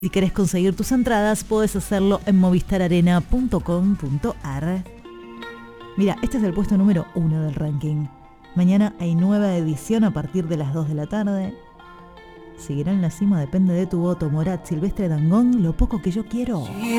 Si querés conseguir tus entradas, podés hacerlo en movistararena.com.ar. Mira, este es el puesto número 1 del ranking. Mañana hay nueva edición a partir de las 2 de la tarde. Seguirá en la cima, depende de tu voto. Morat, Silvestre Dangond, Lo poco que yo quiero.